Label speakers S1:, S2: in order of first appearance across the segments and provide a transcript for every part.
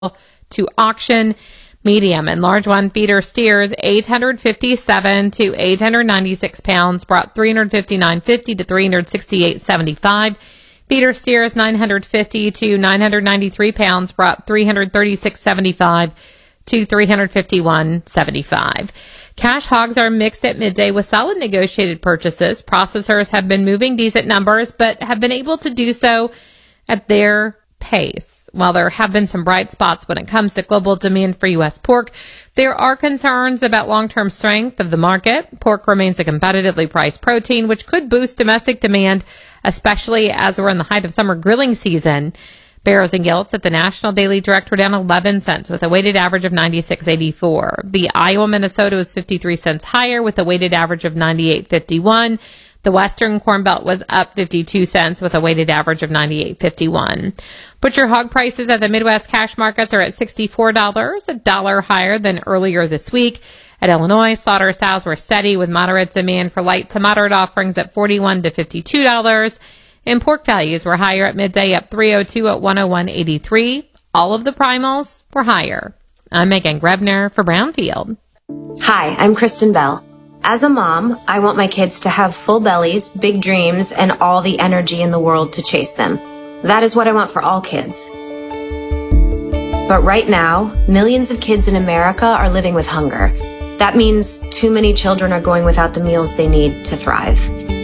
S1: to auction. Medium and large one feeder steers 857 to 896 pounds brought 359.50 to 368.75. Feeder steers 950 to 993 pounds brought 336.75 to 351.75. Cash hogs are mixed at midday with solid negotiated purchases. Processors have been moving decent numbers, but have been able to do so at their pace. While there have been some bright spots when it comes to global demand for U.S. pork, there are concerns about long-term strength of the market. Pork remains a competitively priced protein, which could boost domestic demand, especially as we're in the height of summer grilling season. Barrows and Gilts at the National Daily Direct were down 11 cents with a weighted average of 96.84. The Iowa, Minnesota was 53 cents higher with a weighted average of 98.51. The Western Corn Belt was up 52 cents with a weighted average of 98.51. Butcher hog prices at the Midwest cash markets are at $64, a dollar higher than earlier this week. At Illinois, slaughter sows were steady with moderate demand for light to moderate offerings at $41 to $52. And pork values were higher at midday, up $3.02 at $101.83. All of the primals were higher. I'm Megan Grebner for Brownfield.
S2: Hi, I'm Kristen Bell. As a mom, I want my kids to have full bellies, big dreams, and all the energy in the world to chase them. That is what I want for all kids. But right now, millions of kids in America are living with hunger. That means too many children are going without the meals they need to thrive.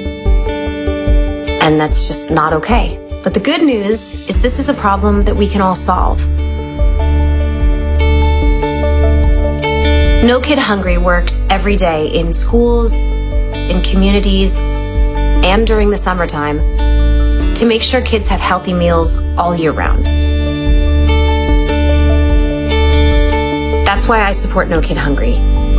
S2: And that's just not okay. But the good news is this is a problem that we can all solve. No Kid Hungry works every day in schools, in communities, and during the summertime to make sure kids have healthy meals all year round. That's why I support No Kid Hungry.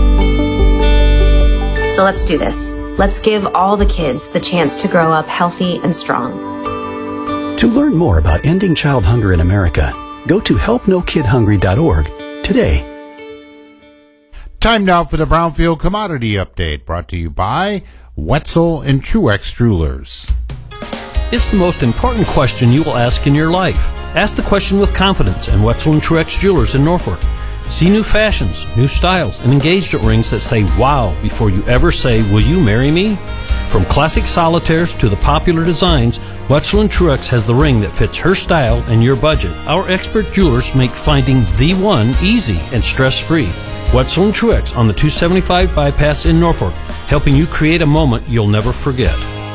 S2: So let's do this. Let's give all the kids the chance to grow up healthy and strong.
S3: To learn more about ending child hunger in America, go to helpnokidhungry.org today.
S4: Time now for the Brownfield Commodity Update, brought to you by Wetzel and Truex Jewelers.
S5: It's the most important question you will ask in your life. Ask the question with confidence at Wetzel and Truex Jewelers in Norfolk. See new fashions, new styles, and engagement rings that say wow before you ever say, will you marry me? From classic solitaires to the popular designs, Wetzel and Truex has the ring that fits her style and your budget. Our expert jewelers make finding the one easy and stress-free. Wetzel and Truex on the 275 bypass in Norfolk, helping you create a moment you'll never forget.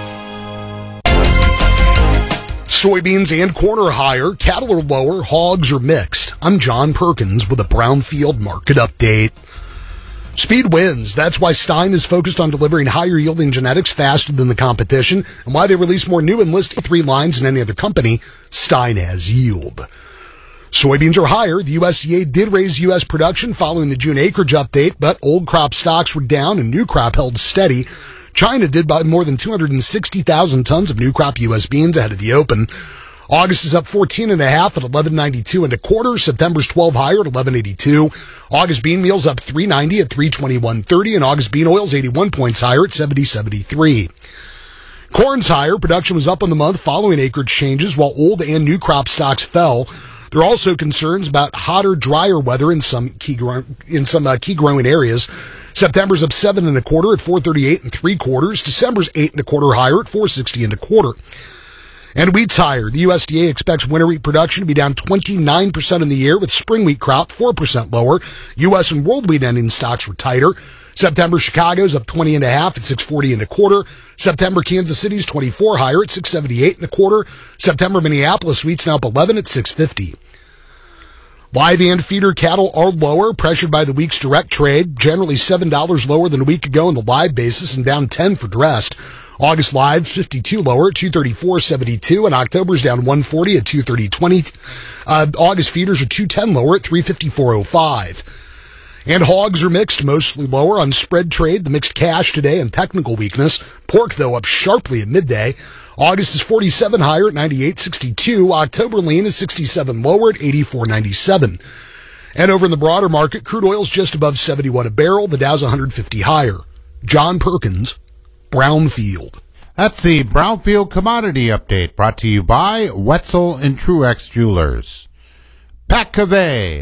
S6: Soybeans and corn are higher, cattle are lower, hogs are mixed. I'm John Perkins with a Brownfield Market Update. Speed wins. That's why Stein is focused on delivering higher yielding genetics faster than the competition, and why they release more new enlisted 3 lines than any other company. Stein has yield. Soybeans are higher. The USDA did raise U.S. production following the June acreage update, but old crop stocks were down and new crop held steady. China did buy more than 260,000 tons of new crop U.S. beans ahead of the open. August is up 14.5 at 11.92 and a quarter. September's 12 higher at 11.82. August bean meal's up 3.90 at 321.30, and August bean oil's 81 points higher at 70.73. Corn's higher. Production was up on the month following acreage changes, while old and new crop stocks fell. There are also concerns about hotter, drier weather in some key growing areas. September's up 7.25 at 438 3/4. December's 8.25 higher at 460 1/4. And wheat's higher. The USDA expects winter wheat production to be down 29% in the year, with spring wheat crop 4% lower. U.S. and world wheat ending stocks were tighter. September Chicago's up 20.5 at 640 1/4. September Kansas City's 24 higher at 678 1/4. September Minneapolis wheat's now up 11 at 650. Live and feeder cattle are lower, pressured by the week's direct trade, generally $7 lower than a week ago on the live basis and down 10 for dressed. August live 52 lower at 234.72, and October's down 140 at 230.20. August feeders are 210 lower at 354.05. And hogs are mixed, mostly lower on spread trade, the mixed cash today, and technical weakness. Pork, though, up sharply at midday. August is 47 higher at 98.62. October lean is 67 lower at 84.97. And over in the broader market, crude oil's just above 71 a barrel. The Dow's 150 higher. John Perkins, Brownfield.
S4: That's the Brownfield Commodity Update, brought to you by Wetzel and Truex Jewelers. Pat Cavey.